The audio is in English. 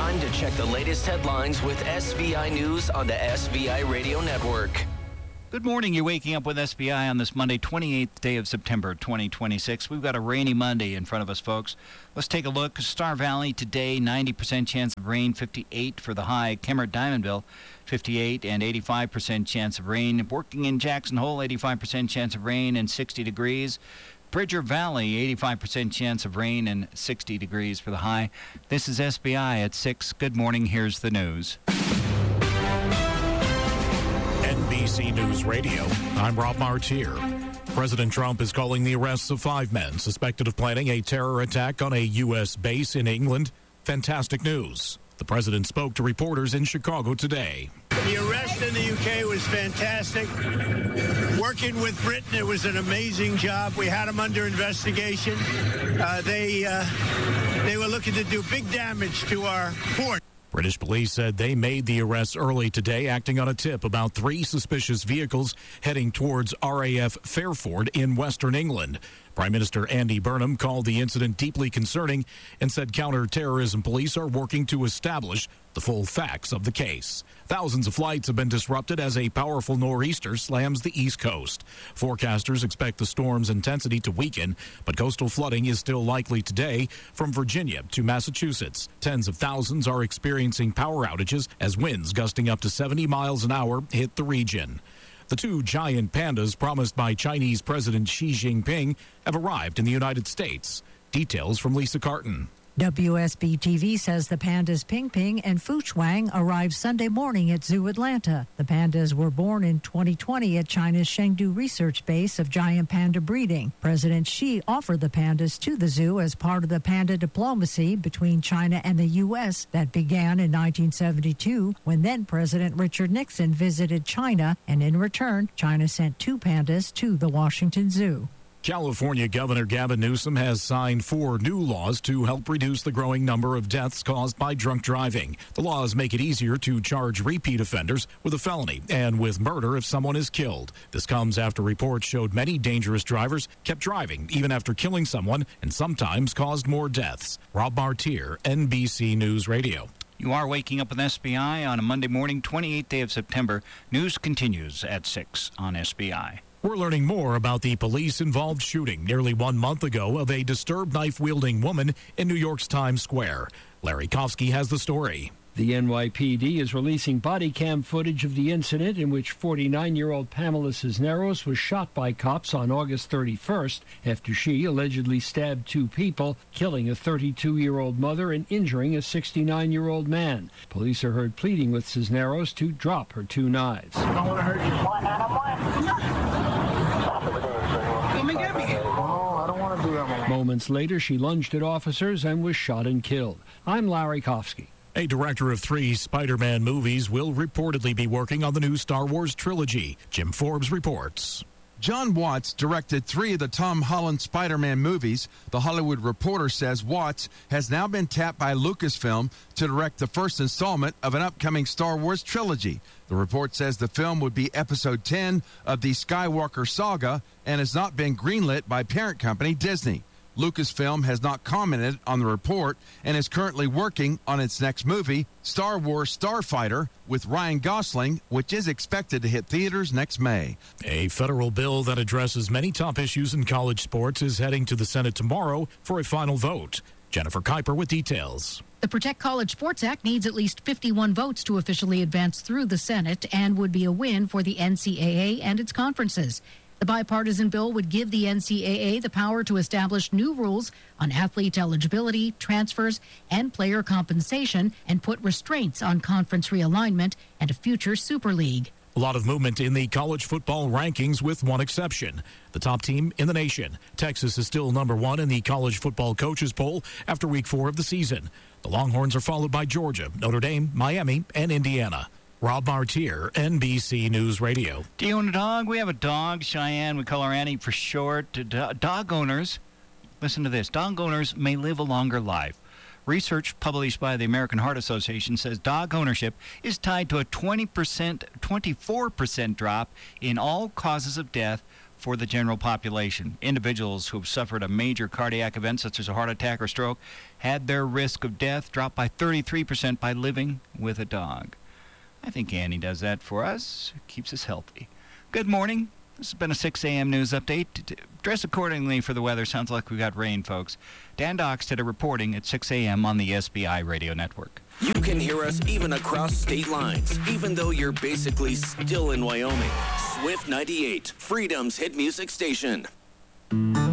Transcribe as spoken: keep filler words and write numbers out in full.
time to check the latest headlines with S V I News on the S V I Radio Network. Good morning. You're waking up with S V I on this Monday, twenty-eighth day of September, twenty twenty-six. We've got a rainy Monday in front of us, folks. Let's take a look. Star Valley today, ninety percent chance of rain, fifty-eight for the high. Kemmert Diamondville, fifty-eight and eighty-five percent chance of rain. Working in Jackson Hole, eighty-five percent chance of rain and sixty degrees. Bridger Valley, eighty-five percent chance of rain and sixty degrees for the high. This is S B I at six. Good morning. Here's the news. N B C News Radio, I'm Rob Martier. President Trump is calling the arrests of five men suspected of planning a terror attack on a U S base in England fantastic news. The president spoke to reporters in Chicago today. The arrest in the U K was fantastic. Working with Britain, it was an amazing job. We had them under investigation. Uh, they, uh, they were looking to do big damage to our port. British police said they made the arrests early today, acting on a tip about three suspicious vehicles heading towards R A F Fairford in western England. Prime Minister Andy Burnham called the incident deeply concerning and said counter-terrorism police are working to establish the full facts of the case. Thousands of flights have been disrupted as a powerful nor'easter slams the East Coast. Forecasters expect the storm's intensity to weaken, but coastal flooding is still likely today from Virginia to Massachusetts. Tens of thousands are experiencing power outages as winds gusting up to seventy miles an hour hit the region. The two giant pandas promised by Chinese President Xi Jinping have arrived in the United States. Details from Lisa Carton. W S B T V says the pandas Ping Ping and Fu Shuang arrived Sunday morning at Zoo Atlanta. The pandas were born in twenty twenty at China's Chengdu Research Base of giant panda breeding. President Xi offered the pandas to the zoo as part of the panda diplomacy between China and the U S that began in nineteen seventy-two when then President Richard Nixon visited China, and in return, China sent two pandas to the Washington Zoo. California Governor Gavin Newsom has signed four new laws to help reduce the growing number of deaths caused by drunk driving. The laws make it easier to charge repeat offenders with a felony and with murder if someone is killed. This comes after reports showed many dangerous drivers kept driving even after killing someone and sometimes caused more deaths. Rob Martier, N B C News Radio. You are waking up with S B I on a Monday morning, twenty-eighth day of September. News continues at six on S B I. We're learning more about the police-involved shooting nearly one month ago of a disturbed knife-wielding woman in New York's Times Square. Larry Kofsky has the story. The N Y P D is releasing body cam footage of the incident in which forty-nine-year-old Pamela Cisneros was shot by cops on August thirty-first after she allegedly stabbed two people, killing a thirty-two-year-old mother and injuring a sixty-nine-year-old man. Police are heard pleading with Cisneros to drop her two knives. I don't want to hurt you. Why not? Come and get me. Oh, I don't want to do that, Mama. Moments later, she lunged at officers and was shot and killed. I'm Larry Kofsky. A director of three Spider-Man movies will reportedly be working on the new Star Wars trilogy. Jim Forbes reports. John Watts directed three of the Tom Holland Spider-Man movies. The Hollywood Reporter says Watts has now been tapped by Lucasfilm to direct the first installment of an upcoming Star Wars trilogy. The report says the film would be episode ten of the Skywalker saga and has not been greenlit by parent company Disney. Lucasfilm has not commented on the report and is currently working on its next movie, Star Wars Starfighter, with Ryan Gosling, which is expected to hit theaters next May. A federal bill that addresses many top issues in college sports is heading to the Senate tomorrow for a final vote. Jennifer Kuiper with details. The Protect College Sports Act needs at least fifty-one votes to officially advance through the Senate and would be a win for the N C double A and its conferences. The bipartisan bill would give the N C double A the power to establish new rules on athlete eligibility, transfers, and player compensation, and put restraints on conference realignment and a future Super League. A lot of movement in the college football rankings with one exception. The top team in the nation, Texas, is still number one in the college football coaches poll after week four of the season. The Longhorns are followed by Georgia, Notre Dame, Miami, and Indiana. Rob Martier, N B C News Radio. Do you own a dog? We have a dog, Cheyenne. We call her Annie for short. Dog owners, listen to this, dog owners may live a longer life. Research published by the American Heart Association says dog ownership is tied to a twenty percent, twenty-four percent drop in all causes of death for the general population. Individuals who have suffered a major cardiac event, such as a heart attack or stroke, had their risk of death dropped by thirty-three percent by living with a dog. I think Annie does that for us. Keeps us healthy. Good morning. This has been a six a.m. news update. Dress accordingly for the weather. Sounds like we got rain, folks. Dan Dockstead reporting at six a.m. on the S B I Radio Network. You can hear us even across state lines, even though you're basically still in Wyoming. Swift ninety-eight, Freedom's hit music station.